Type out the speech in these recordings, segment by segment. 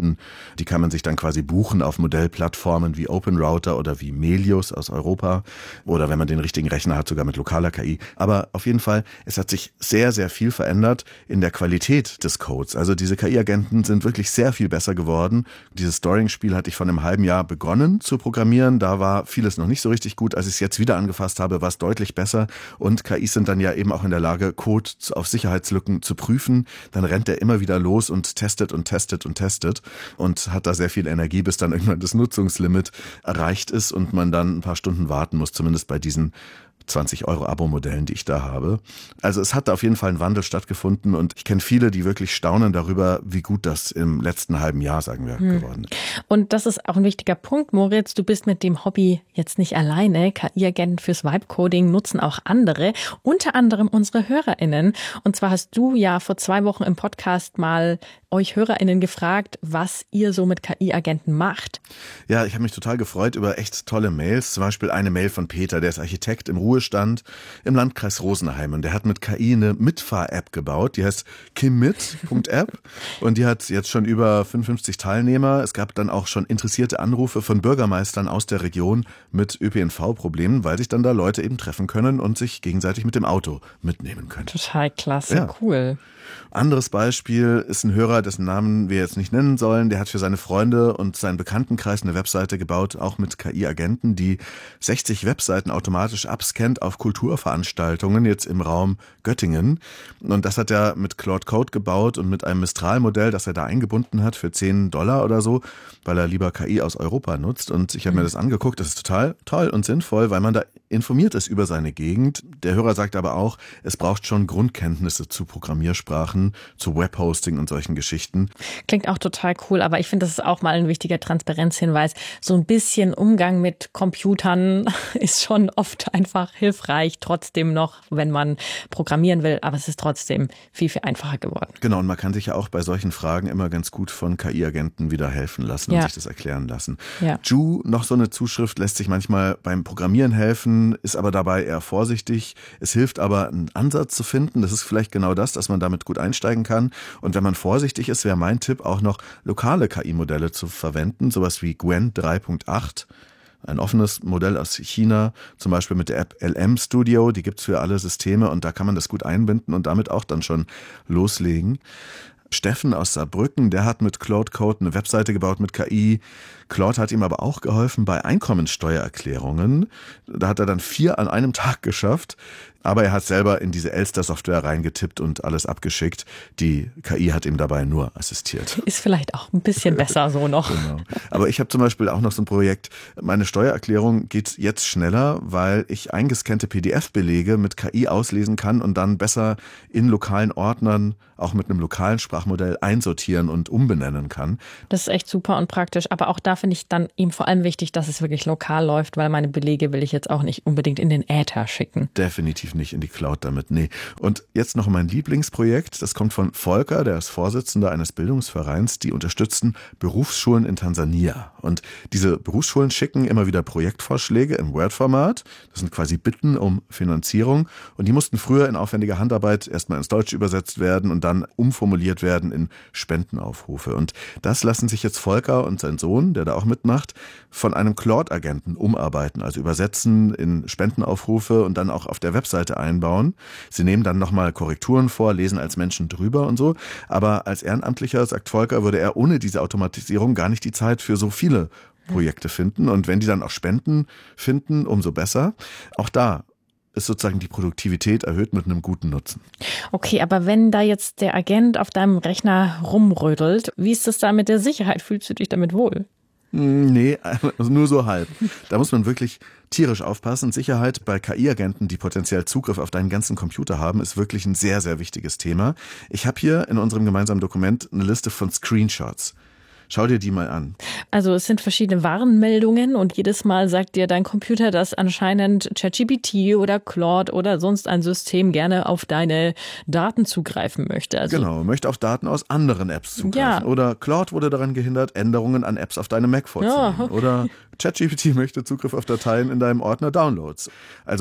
anbieten. Die kann man sich dann quasi buchen auf Modellplattformen wie OpenRouter oder wie Melius aus Europa oder wenn man den richtigen Rechner hat, sogar mit lokaler KI. Aber auf jeden Fall, es hat sich sehr, sehr viel verändert in der Qualität des Codes. Also diese KI-Agenten sind wirklich sehr viel besser geworden. Dieses Storing-Spiel hatte ich vor einem halben Jahr begonnen zu programmieren. Da war vieles noch nicht so richtig gut. Als ich es jetzt wieder angefasst habe, war es deutlich besser. Und KIs sind dann ja eben auch in der Lage, Code auf Sicherheitslücken zu prüfen. Dann rennt er immer wieder los und testet und testet und testet und hat da sehr viel Energie, bis dann irgendwann das Nutzungslimit erreicht ist und man dann ein paar Stunden warten muss, zumindest bei diesen 20 € Abo-Modellen, die ich da habe. Also es hat da auf jeden Fall ein Wandel stattgefunden und ich kenne viele, die wirklich staunen darüber, wie gut das im letzten halben Jahr, sagen wir, geworden ist. Und das ist auch ein wichtiger Punkt, Moritz. Du bist mit dem Hobby jetzt nicht alleine. KI-Agenten fürs Vibe-Coding nutzen auch andere, unter anderem unsere HörerInnen. Und zwar hast du ja vor 2 Wochen im Podcast mal euch HörerInnen gefragt, was ihr so mit KI-Agenten macht. Ja, ich habe mich total gefreut über echt tolle Mails. Zum Beispiel eine Mail von Peter, der ist Architekt im Ruhestand im Landkreis Rosenheim. Und der hat mit KI eine Mitfahr-App gebaut, die heißt kimmit.app und die hat jetzt schon über 55 Teilnehmer. Es gab dann auch schon interessierte Anrufe von Bürgermeistern aus der Region mit ÖPNV-Problemen, weil sich dann da Leute eben treffen können und sich gegenseitig mit dem Auto mitnehmen können. Total klasse, ja. Cool. Anderes Beispiel ist ein Hörer, dessen Namen wir jetzt nicht nennen sollen. Der hat für seine Freunde und seinen Bekanntenkreis eine Webseite gebaut, auch mit KI-Agenten, die 60 Webseiten automatisch abscannt auf Kulturveranstaltungen, jetzt im Raum Göttingen. Und das hat er mit Claude Code gebaut und mit einem Mistral-Modell, das er da eingebunden hat für $10 oder so, weil er lieber KI aus Europa nutzt. Und ich habe mir das angeguckt, das ist total toll und sinnvoll, weil man da informiert ist über seine Gegend. Der Hörer sagt aber auch, es braucht schon Grundkenntnisse zu Programmiersprachen, zu Webhosting und solchen Geschichten. Klingt auch total cool, aber ich finde, das ist auch mal ein wichtiger Transparenzhinweis. So ein bisschen Umgang mit Computern ist schon oft einfach hilfreich, trotzdem noch, wenn man programmieren will, aber es ist trotzdem viel, viel einfacher geworden. Genau, und man kann sich ja auch bei solchen Fragen immer ganz gut von KI-Agenten wieder helfen lassen und sich das erklären lassen. Ja. Ju, noch so eine Zuschrift, lässt sich manchmal beim Programmieren helfen, ist aber dabei eher vorsichtig. Es hilft aber, einen Ansatz zu finden. Das ist vielleicht genau das, dass man damit gut einsteigen kann. Und wenn man vorsichtig ist, wäre mein Tipp auch noch lokale KI-Modelle zu verwenden, sowas wie Gwen 3.8. Ein offenes Modell aus China, zum Beispiel mit der App LM Studio, die gibt's für alle Systeme und da kann man das gut einbinden und damit auch dann schon loslegen. Steffen aus Saarbrücken, der hat mit Claude Code eine Webseite gebaut mit KI. Claude hat ihm aber auch geholfen bei Einkommensteuererklärungen. Da hat er dann 4 an einem Tag geschafft. Aber er hat selber in diese Elster-Software reingetippt und alles abgeschickt. Die KI hat ihm dabei nur assistiert. Ist vielleicht auch ein bisschen besser so noch. Genau. Aber ich habe zum Beispiel auch noch so ein Projekt. Meine Steuererklärung geht jetzt schneller, weil ich eingescannte PDF-Belege mit KI auslesen kann und dann besser in lokalen Ordnern, auch mit einem lokalen Sprachmodell, einsortieren und umbenennen kann. Das ist echt super und praktisch. Aber auch da finde ich dann eben vor allem wichtig, dass es wirklich lokal läuft, weil meine Belege will ich jetzt auch nicht unbedingt in den Äther schicken. Definitiv nicht in die Cloud damit, nee. Und jetzt noch mein Lieblingsprojekt, das kommt von Volker, der ist Vorsitzender eines Bildungsvereins, die unterstützen Berufsschulen in Tansania. Und diese Berufsschulen schicken immer wieder Projektvorschläge im Word-Format, das sind quasi Bitten um Finanzierung und die mussten früher in aufwendiger Handarbeit erstmal ins Deutsche übersetzt werden und dann umformuliert werden in Spendenaufrufe. Und das lassen sich jetzt Volker und sein Sohn, der da auch mitmacht, von einem Claude-Agenten umarbeiten, also übersetzen in Spendenaufrufe und dann auch auf der Webseite einbauen. Sie nehmen dann nochmal Korrekturen vor, lesen als Menschen drüber und so. Aber als Ehrenamtlicher, sagt Volker, würde er ohne diese Automatisierung gar nicht die Zeit für so viele Projekte finden. Und wenn die dann auch Spenden finden, umso besser. Auch da ist sozusagen die Produktivität erhöht mit einem guten Nutzen. Okay, aber wenn da jetzt der Agent auf deinem Rechner rumrödelt, wie ist das da mit der Sicherheit? Fühlst du dich damit wohl? Nee, also nur so halb. Da muss man wirklich tierisch aufpassen. Sicherheit bei KI-Agenten, die potenziell Zugriff auf deinen ganzen Computer haben, ist wirklich ein sehr, sehr wichtiges Thema. Ich habe hier in unserem gemeinsamen Dokument eine Liste von Screenshots. Schau dir die mal an. Also es sind verschiedene Warnmeldungen und jedes Mal sagt dir dein Computer, dass anscheinend ChatGPT oder Claude oder sonst ein System gerne auf deine Daten zugreifen möchte. Also genau, möchte auf Daten aus anderen Apps zugreifen. Ja. Oder Claude wurde daran gehindert, Änderungen an Apps auf deinem Mac vorzunehmen. Ja. Oder ChatGPT möchte Zugriff auf Dateien in deinem Ordner Downloads. Also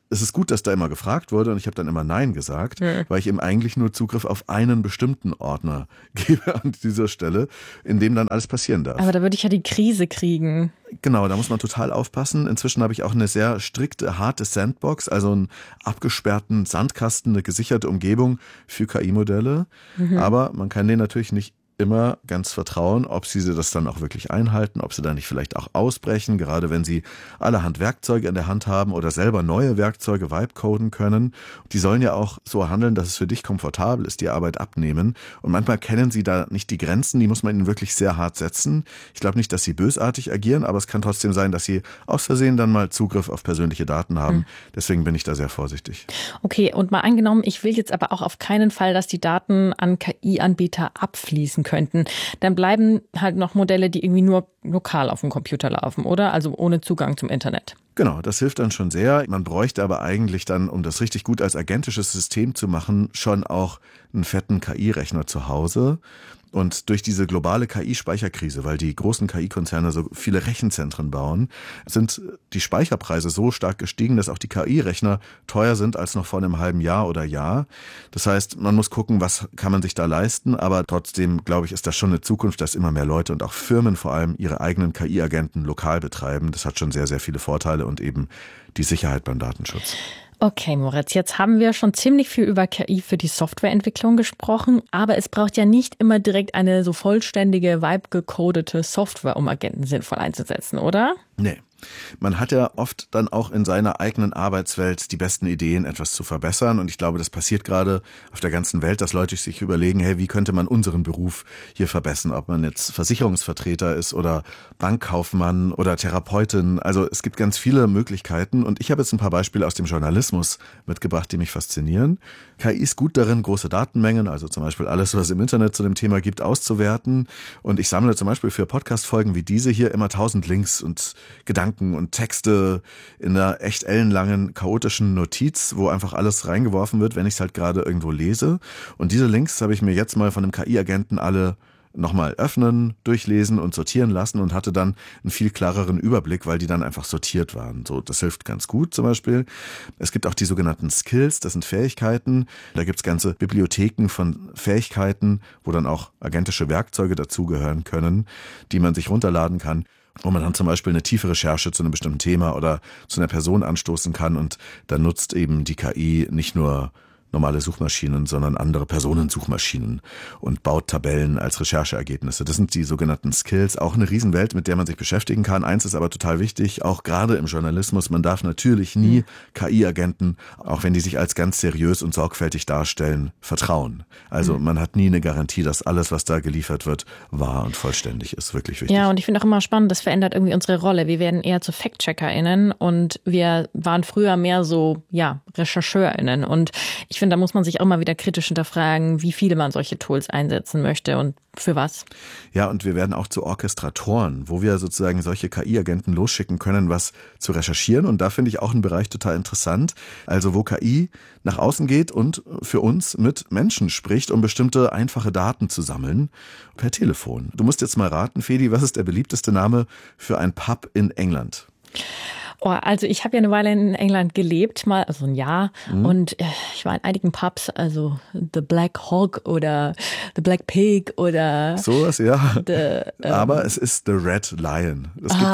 es ist gut, dass da immer gefragt wurde und ich habe dann immer Nein gesagt, weil ich eben eigentlich nur Zugriff auf einen bestimmten Ordner gebe an dieser Stelle, in dem dann alles passieren darf. Aber da würde ich ja die Krise kriegen. Genau, da muss man total aufpassen. Inzwischen habe ich auch eine sehr strikte, harte Sandbox, also einen abgesperrten Sandkasten, eine gesicherte Umgebung für KI-Modelle. Aber man kann denen natürlich nicht immer ganz vertrauen, ob sie das dann auch wirklich einhalten, ob sie da nicht vielleicht auch ausbrechen, gerade wenn sie allerhand Werkzeuge in der Hand haben oder selber neue Werkzeuge vibe-coden können. Die sollen ja auch so handeln, dass es für dich komfortabel ist, die Arbeit abnehmen. Und manchmal kennen sie da nicht die Grenzen, die muss man ihnen wirklich sehr hart setzen. Ich glaube nicht, dass sie bösartig agieren, aber es kann trotzdem sein, dass sie aus Versehen dann mal Zugriff auf persönliche Daten haben. Deswegen bin ich da sehr vorsichtig. Okay, und mal angenommen, ich will jetzt aber auch auf keinen Fall, dass die Daten an KI-Anbieter abfließen könnten. Dann bleiben halt noch Modelle, die irgendwie nur lokal auf dem Computer laufen, oder? Also ohne Zugang zum Internet. Genau, das hilft dann schon sehr. Man bräuchte aber eigentlich dann, um das richtig gut als agentisches System zu machen, schon auch einen fetten KI-Rechner zu Hause. Und durch diese globale KI-Speicherkrise, weil die großen KI-Konzerne so viele Rechenzentren bauen, sind die Speicherpreise so stark gestiegen, dass auch die KI-Rechner teuer sind als noch vor einem halben Jahr oder Jahr. Das heißt, man muss gucken, was kann man sich da leisten. Aber trotzdem, glaube ich, ist das schon eine Zukunft, dass immer mehr Leute und auch Firmen vor allem ihre eigenen KI-Agenten lokal betreiben. Das hat schon sehr, sehr viele Vorteile und eben die Sicherheit beim Datenschutz. Okay, Moritz, jetzt haben wir schon ziemlich viel über KI für die Softwareentwicklung gesprochen, aber es braucht ja nicht immer direkt eine so vollständige, vibe-gecodete Software, um Agenten sinnvoll einzusetzen, oder? Nee. Man hat ja oft dann auch in seiner eigenen Arbeitswelt die besten Ideen, etwas zu verbessern. Und ich glaube, das passiert gerade auf der ganzen Welt, dass Leute sich überlegen, hey, wie könnte man unseren Beruf hier verbessern? Ob man jetzt Versicherungsvertreter ist oder Bankkaufmann oder Therapeutin. Also es gibt ganz viele Möglichkeiten. Und ich habe jetzt ein paar Beispiele aus dem Journalismus mitgebracht, die mich faszinieren. KI ist gut darin, große Datenmengen, also zum Beispiel alles, was es im Internet zu dem Thema gibt, auszuwerten. Und ich sammle zum Beispiel für Podcast-Folgen wie diese hier immer 1000 Links und Gedanken und Texte in einer echt ellenlangen, chaotischen Notiz, wo einfach alles reingeworfen wird, wenn ich es halt gerade irgendwo lese. Und diese Links habe ich mir jetzt mal von einem KI-Agenten alle nochmal öffnen, durchlesen und sortieren lassen und hatte dann einen viel klareren Überblick, weil die dann einfach sortiert waren. So, das hilft ganz gut zum Beispiel. Es gibt auch die sogenannten Skills, das sind Fähigkeiten. Da gibt's ganze Bibliotheken von Fähigkeiten, wo dann auch agentische Werkzeuge dazugehören können, die man sich runterladen kann, wo man dann zum Beispiel eine tiefe Recherche zu einem bestimmten Thema oder zu einer Person anstoßen kann und dann nutzt eben die KI nicht nur normale Suchmaschinen, sondern andere Personensuchmaschinen und baut Tabellen als Rechercheergebnisse. Das sind die sogenannten Skills, auch eine Riesenwelt, mit der man sich beschäftigen kann. Eins ist aber total wichtig, auch gerade im Journalismus, man darf natürlich nie KI-Agenten, auch wenn die sich als ganz seriös und sorgfältig darstellen, vertrauen. Also man hat nie eine Garantie, dass alles, was da geliefert wird, wahr und vollständig ist. Wirklich wichtig. Ja, und ich finde auch immer spannend, das verändert irgendwie unsere Rolle. Wir werden eher zu Fact-CheckerInnen und wir waren früher mehr so, ja, RechercheurInnen. Und ich finde, da muss man sich auch mal wieder kritisch hinterfragen, wie viele man solche Tools einsetzen möchte und für was. Ja, und wir werden auch zu Orchestratoren, wo wir sozusagen solche KI-Agenten losschicken können, was zu recherchieren. Und da finde ich auch einen Bereich total interessant. Also wo KI nach außen geht und für uns mit Menschen spricht, um bestimmte einfache Daten zu sammeln per Telefon. Du musst jetzt mal raten, Fedi, was ist der beliebteste Name für ein Pub in England? Oh, also ich habe ja eine Weile in England gelebt, mal also ein Jahr, und ich war in einigen Pubs, also The Black Hog oder The Black Pig oder sowas, ja. Aber es ist The Red Lion. Es gibt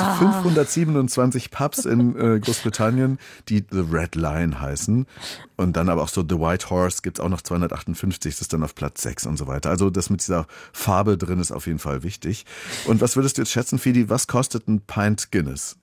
527 Pubs in Großbritannien, die The Red Lion heißen. Und dann aber auch so The White Horse gibt's auch noch 258, das ist dann auf Platz 6 und so weiter. Also das mit dieser Farbe drin ist auf jeden Fall wichtig. Und was würdest du jetzt schätzen, Fidi, was kostet ein Pint Guinness?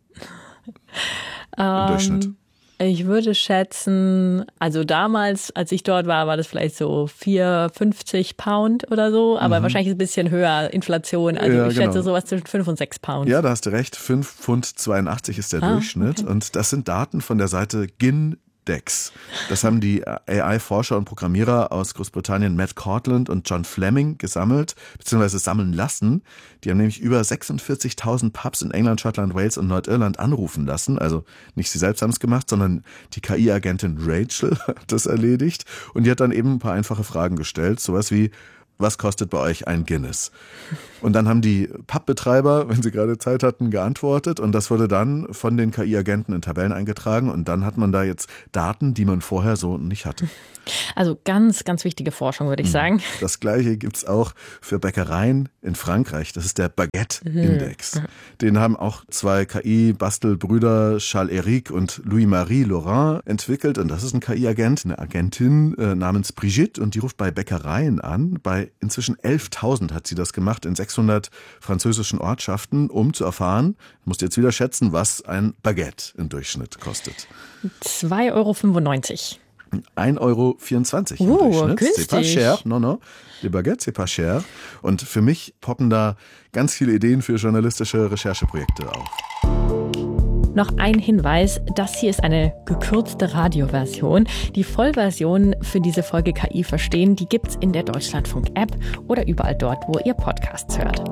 Im Durchschnitt. Ich würde schätzen, also damals, als ich dort war, war das vielleicht so 4,50 Pound oder so, aber wahrscheinlich ein bisschen höher, Inflation. Also ja, ich schätze sowas zwischen 5 und 6 Pound. Ja, da hast du recht, 5,82 Pfund ist der Durchschnitt. Okay. Und das sind Daten von der Seite Gindex. Das haben die AI-Forscher und Programmierer aus Großbritannien Matt Cortland und John Fleming gesammelt, beziehungsweise sammeln lassen. Die haben nämlich über 46.000 Pubs in England, Schottland, Wales und Nordirland anrufen lassen. Also nicht sie selbst haben es gemacht, sondern die KI-Agentin Rachel hat das erledigt. Und die hat dann eben ein paar einfache Fragen gestellt. Sowas wie: was kostet bei euch ein Guinness? Und dann haben die Pubbetreiber, wenn sie gerade Zeit hatten, geantwortet und das wurde dann von den KI-Agenten in Tabellen eingetragen und dann hat man da jetzt Daten, die man vorher so nicht hatte. Also ganz, ganz wichtige Forschung, würde ich sagen. Das Gleiche gibt's auch für Bäckereien in Frankreich. Das ist der Baguette-Index. Den haben auch zwei KI-Bastelbrüder, Charles-Éric und Louis-Marie Laurent, entwickelt. Und das ist ein KI-Agent, eine Agentin namens Brigitte. Und die ruft bei Bäckereien an. Bei inzwischen 11.000 hat sie das gemacht in 600 französischen Ortschaften, um zu erfahren, musst jetzt wieder schätzen, was ein Baguette im Durchschnitt kostet. 2,95 €. 1,24 € im Durchschnitt. Günstig. C'est pas cher. Non. Les baguettes, c'est pas cher. Und für mich poppen da ganz viele Ideen für journalistische Rechercheprojekte auf. Noch ein Hinweis, das hier ist eine gekürzte Radioversion. Die Vollversion für diese Folge KI verstehen, die gibt's in der Deutschlandfunk-App oder überall dort, wo ihr Podcasts hört.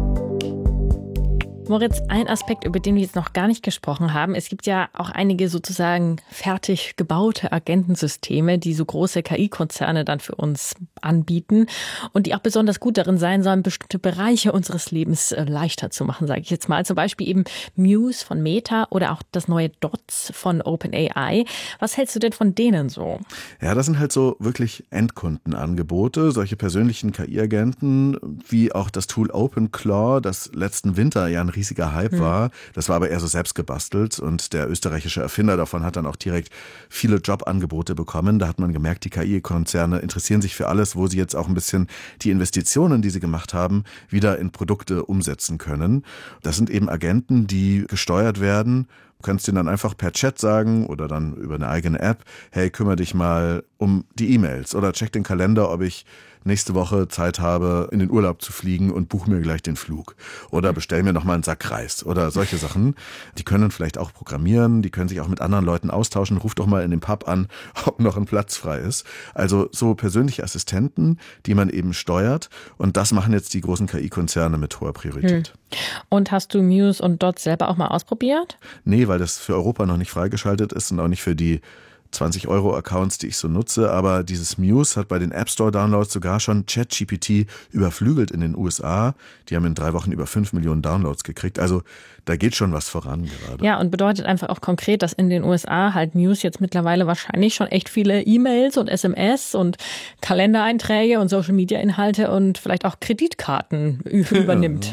Moritz, ein Aspekt, über den wir jetzt noch gar nicht gesprochen haben. Es gibt ja auch einige sozusagen fertig gebaute Agentensysteme, die so große KI-Konzerne dann für uns anbieten und die auch besonders gut darin sein sollen, bestimmte Bereiche unseres Lebens leichter zu machen, sage ich jetzt mal. Zum Beispiel eben Muse von Meta oder auch das neue Dots von OpenAI. Was hältst du denn von denen so? Ja, das sind halt so wirklich Endkundenangebote, solche persönlichen KI-Agenten, wie auch das Tool OpenClaw, das letzten Winter ja ein riesiger Hype war. Das war aber eher so selbst gebastelt und der österreichische Erfinder davon hat dann auch direkt viele Jobangebote bekommen. Da hat man gemerkt, die KI-Konzerne interessieren sich für alles, wo sie jetzt auch ein bisschen die Investitionen, die sie gemacht haben, wieder in Produkte umsetzen können. Das sind eben Agenten, die gesteuert werden. Du kannst denen dann einfach per Chat sagen oder dann über eine eigene App, hey, kümmere dich mal um die E-Mails oder check den Kalender, ob ich nächste Woche Zeit habe, in den Urlaub zu fliegen und buche mir gleich den Flug. Oder bestell mir nochmal einen Sack Reis oder solche Sachen. Die können vielleicht auch programmieren, die können sich auch mit anderen Leuten austauschen. Ruf doch mal in den Pub an, ob noch ein Platz frei ist. Also so persönliche Assistenten, die man eben steuert. Und das machen jetzt die großen KI-Konzerne mit hoher Priorität. Und hast du Muse und Dots selber auch mal ausprobiert? Nee, weil das für Europa noch nicht freigeschaltet ist und auch nicht für die 20-Euro-Accounts, die ich so nutze, aber dieses Muse hat bei den App Store-Downloads sogar schon ChatGPT überflügelt in den USA. Die haben in 3 Wochen über 5 Millionen Downloads gekriegt. Also da geht schon was voran gerade. Ja, und bedeutet einfach auch konkret, dass in den USA halt Muse jetzt mittlerweile wahrscheinlich schon echt viele E-Mails und SMS und Kalendereinträge und Social-Media-Inhalte und vielleicht auch Kreditkarten übernimmt.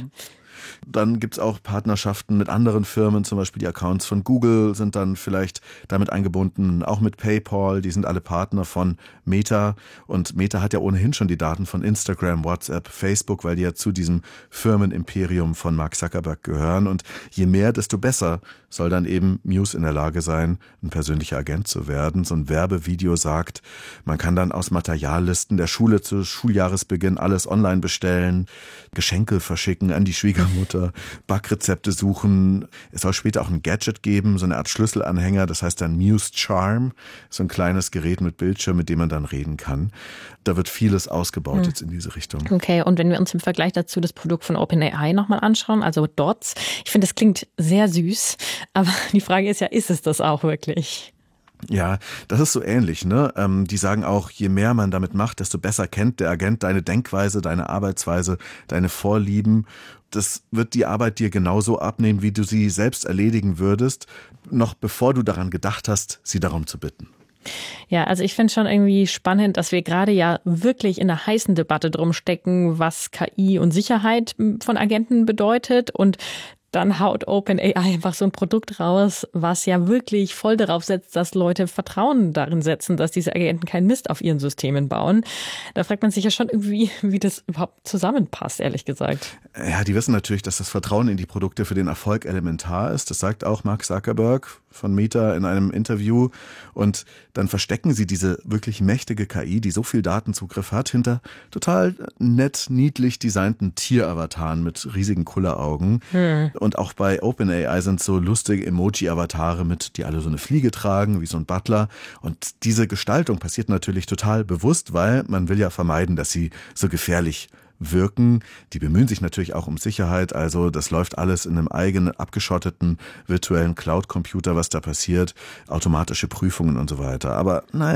Dann gibt's auch Partnerschaften mit anderen Firmen, zum Beispiel die Accounts von Google sind dann vielleicht damit eingebunden, auch mit PayPal, die sind alle Partner von Meta und Meta hat ja ohnehin schon die Daten von Instagram, WhatsApp, Facebook, weil die ja zu diesem Firmenimperium von Mark Zuckerberg gehören und je mehr, desto besser soll dann eben Muse in der Lage sein, ein persönlicher Agent zu werden. So ein Werbevideo sagt, man kann dann aus Materiallisten der Schule zu Schuljahresbeginn alles online bestellen, Geschenke verschicken an die Schwiegermutter, Backrezepte suchen. Es soll später auch ein Gadget geben, so eine Art Schlüsselanhänger, das heißt dann Muse Charm, so ein kleines Gerät mit Bildschirm, mit dem man dann reden kann. Da wird vieles ausgebaut jetzt in diese Richtung. Okay, und wenn wir uns im Vergleich dazu das Produkt von OpenAI nochmal anschauen, also Dots, ich finde, das klingt sehr süß, aber die Frage ist ja, ist es das auch wirklich? Ja, das ist so ähnlich, ne? Die sagen auch, je mehr man damit macht, desto besser kennt der Agent deine Denkweise, deine Arbeitsweise, deine Vorlieben. Das wird die Arbeit dir genauso abnehmen, wie du sie selbst erledigen würdest, noch bevor du daran gedacht hast, sie darum zu bitten. Ja, also ich finde schon irgendwie spannend, dass wir gerade ja wirklich in einer heißen Debatte drum stecken, was KI und Sicherheit von Agenten bedeutet und dann haut OpenAI einfach so ein Produkt raus, was ja wirklich voll darauf setzt, dass Leute Vertrauen darin setzen, dass diese Agenten keinen Mist auf ihren Systemen bauen. Da fragt man sich ja schon irgendwie, wie das überhaupt zusammenpasst, ehrlich gesagt. Ja, die wissen natürlich, dass das Vertrauen in die Produkte für den Erfolg elementar ist. Das sagt auch Mark Zuckerberg von Meta in einem Interview. Und dann verstecken sie diese wirklich mächtige KI, die so viel Datenzugriff hat, hinter total nett, niedlich designten Tieravataren mit riesigen Kulleraugen. Und auch bei OpenAI sind so lustige Emoji-Avatare die alle so eine Fliege tragen, wie so ein Butler. Und diese Gestaltung passiert natürlich total bewusst, weil man will ja vermeiden, dass sie so gefährlich wirken. Die bemühen sich natürlich auch um Sicherheit, also das läuft alles in einem eigenen, abgeschotteten, virtuellen Cloud-Computer, was da passiert, automatische Prüfungen und so weiter. Aber naja.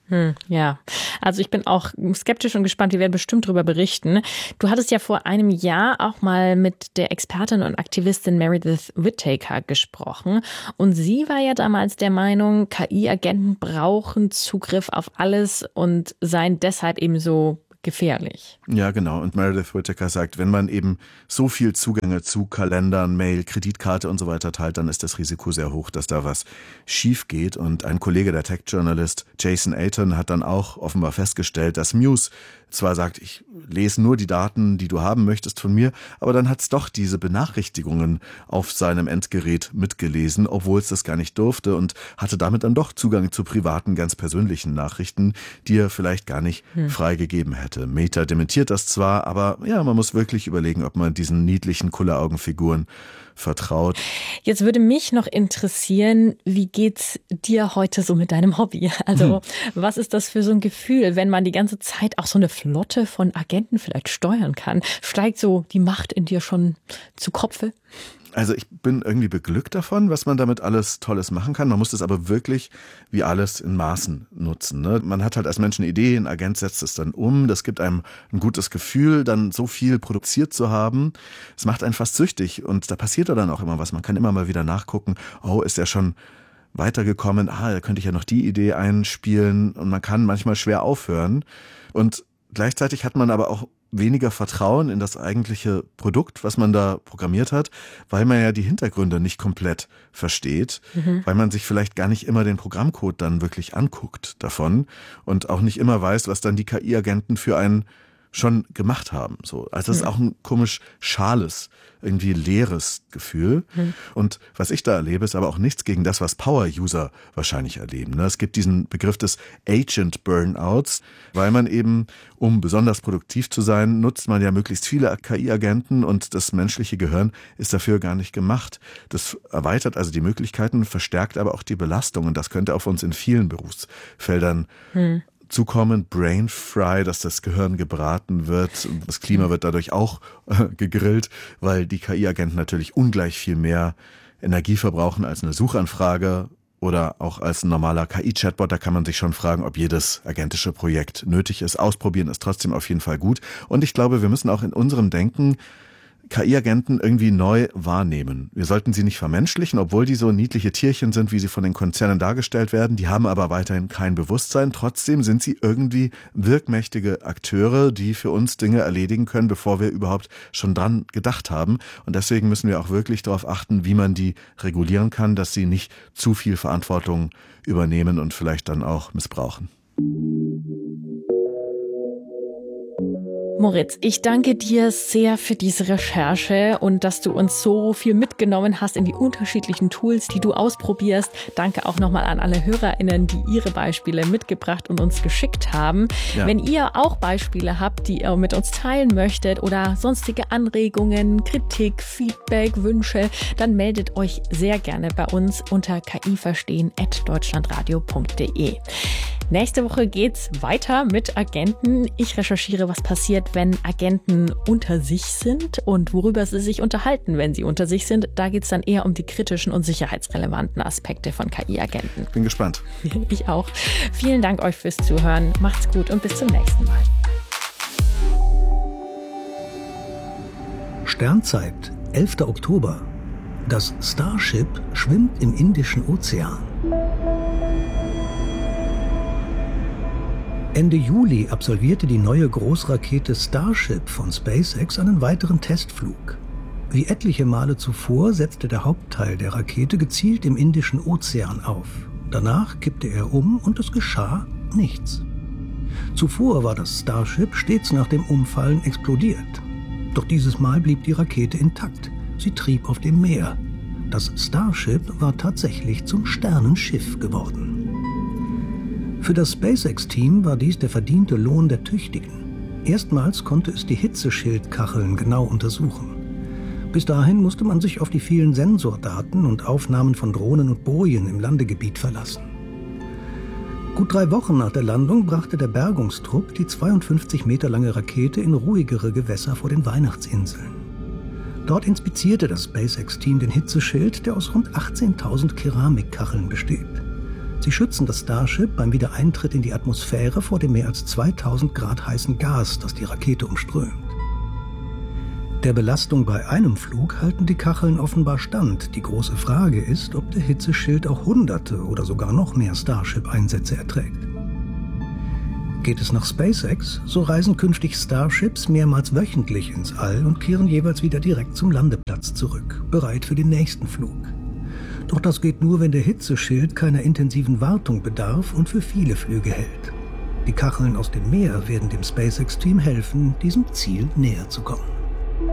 Ja, also ich bin auch skeptisch und gespannt. Wir werden bestimmt darüber berichten. Du hattest ja vor einem Jahr auch mal mit der Expertin und Aktivistin Meredith Whittaker gesprochen. Und sie war ja damals der Meinung, KI-Agenten brauchen Zugriff auf alles und seien deshalb eben so gefährlich. Ja, genau. Und Meredith Whittaker sagt, wenn man eben so viel Zugänge zu Kalendern, Mail, Kreditkarte und so weiter teilt, dann ist das Risiko sehr hoch, dass da was schief geht. Und ein Kollege, der Tech-Journalist Jason Ayton, hat dann auch offenbar festgestellt, dass Muse zwar sagt, ich lese nur die Daten, die du haben möchtest von mir, aber dann hat es doch diese Benachrichtigungen auf seinem Endgerät mitgelesen, obwohl es das gar nicht durfte und hatte damit dann doch Zugang zu privaten, ganz persönlichen Nachrichten, die er vielleicht gar nicht freigegeben hätte. Meta dementiert das zwar, aber ja, man muss wirklich überlegen, ob man diesen niedlichen Kulleraugenfiguren vertraut. Jetzt würde mich noch interessieren, wie geht's dir heute so mit deinem Hobby? Also was ist das für so ein Gefühl, wenn man die ganze Zeit auch so eine Flotte von Agenten vielleicht steuern kann? Steigt so die Macht in dir schon zu Kopfe? Also ich bin irgendwie beglückt davon, was man damit alles Tolles machen kann. Man muss das aber wirklich wie alles in Maßen nutzen. Ne? Man hat halt als Mensch eine Idee, ein Agent setzt es dann um. Das gibt einem ein gutes Gefühl, dann so viel produziert zu haben. Es macht einen fast süchtig und da passiert dann auch immer was. Man kann immer mal wieder nachgucken, oh, ist der schon weitergekommen? Da könnte ich ja noch die Idee einspielen. Und man kann manchmal schwer aufhören. Und gleichzeitig hat man aber auch weniger Vertrauen in das eigentliche Produkt, was man da programmiert hat, weil man ja die Hintergründe nicht komplett versteht, weil man sich vielleicht gar nicht immer den Programmcode dann wirklich anguckt davon und auch nicht immer weiß, was dann die KI-Agenten für einen schon gemacht haben. So. Also das ist auch ein komisch schales, irgendwie leeres Gefühl. Und was ich da erlebe, ist aber auch nichts gegen das, was Power-User wahrscheinlich erleben. Es gibt diesen Begriff des Agent-Burnouts, weil man eben, um besonders produktiv zu sein, nutzt man ja möglichst viele KI-Agenten und das menschliche Gehirn ist dafür gar nicht gemacht. Das erweitert also die Möglichkeiten, verstärkt aber auch die Belastung und das könnte auf uns in vielen Berufsfeldern zukommen, Brain Fry, dass das Gehirn gebraten wird. Das Klima wird dadurch auch gegrillt, weil die KI-Agenten natürlich ungleich viel mehr Energie verbrauchen als eine Suchanfrage oder auch als ein normaler KI-Chatbot. Da kann man sich schon fragen, ob jedes agentische Projekt nötig ist. Ausprobieren ist trotzdem auf jeden Fall gut. Und ich glaube, wir müssen auch in unserem Denken KI-Agenten irgendwie neu wahrnehmen. Wir sollten sie nicht vermenschlichen, obwohl die so niedliche Tierchen sind, wie sie von den Konzernen dargestellt werden. Die haben aber weiterhin kein Bewusstsein. Trotzdem sind sie irgendwie wirkmächtige Akteure, die für uns Dinge erledigen können, bevor wir überhaupt schon dran gedacht haben. Und deswegen müssen wir auch wirklich darauf achten, wie man die regulieren kann, dass sie nicht zu viel Verantwortung übernehmen und vielleicht dann auch missbrauchen. Moritz, ich danke dir sehr für diese Recherche und dass du uns so viel mitgenommen hast in die unterschiedlichen Tools, die du ausprobierst. Danke auch nochmal an alle HörerInnen, die ihre Beispiele mitgebracht und uns geschickt haben. Ja. Wenn ihr auch Beispiele habt, die ihr mit uns teilen möchtet oder sonstige Anregungen, Kritik, Feedback, Wünsche, dann meldet euch sehr gerne bei uns unter kiverstehen@deutschlandradio.de. Nächste Woche geht's weiter mit Agenten. Ich recherchiere, was passiert, wenn Agenten unter sich sind und worüber sie sich unterhalten, wenn sie unter sich sind. Da geht's dann eher um die kritischen und sicherheitsrelevanten Aspekte von KI-Agenten. Bin gespannt. Ich auch. Vielen Dank euch fürs Zuhören. Macht's gut und bis zum nächsten Mal. Sternzeit, 11. Oktober. Das Starship schwimmt im Indischen Ozean. Ende Juli absolvierte die neue Großrakete Starship von SpaceX einen weiteren Testflug. Wie etliche Male zuvor setzte der Hauptteil der Rakete gezielt im Indischen Ozean auf. Danach kippte er um und es geschah nichts. Zuvor war das Starship stets nach dem Umfallen explodiert. Doch dieses Mal blieb die Rakete intakt. Sie trieb auf dem Meer. Das Starship war tatsächlich zum Sternenschiff geworden. Für das SpaceX-Team war dies der verdiente Lohn der Tüchtigen. Erstmals konnte es die Hitzeschildkacheln genau untersuchen. Bis dahin musste man sich auf die vielen Sensordaten und Aufnahmen von Drohnen und Bojen im Landegebiet verlassen. Gut 3 Wochen nach der Landung brachte der Bergungstrupp die 52 Meter lange Rakete in ruhigere Gewässer vor den Weihnachtsinseln. Dort inspizierte das SpaceX-Team den Hitzeschild, der aus rund 18.000 Keramikkacheln besteht. Sie schützen das Starship beim Wiedereintritt in die Atmosphäre vor dem mehr als 2000 Grad heißen Gas, das die Rakete umströmt. Der Belastung bei einem Flug halten die Kacheln offenbar stand. Die große Frage ist, ob der Hitzeschild auch Hunderte oder sogar noch mehr Starship-Einsätze erträgt. Geht es nach SpaceX, so reisen künftig Starships mehrmals wöchentlich ins All und kehren jeweils wieder direkt zum Landeplatz zurück, bereit für den nächsten Flug. Doch das geht nur, wenn der Hitzeschild keiner intensiven Wartung bedarf und für viele Flüge hält. Die Kacheln aus dem Meer werden dem SpaceX-Team helfen, diesem Ziel näher zu kommen.